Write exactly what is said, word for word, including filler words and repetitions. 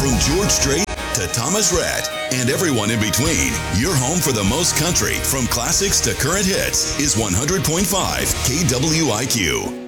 From George Strait to Thomas Rhett and everyone in between, your home for the most country, from classics to current hits, is one hundred point five K W I Q.